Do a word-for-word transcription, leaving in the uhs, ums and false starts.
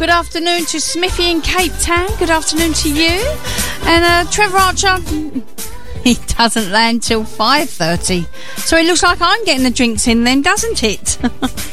Good afternoon to Smithy in Cape Town. Good afternoon to you. And uh, Trevor Archer, he doesn't land till five thirty. So it looks like I'm getting the drinks in then, doesn't it?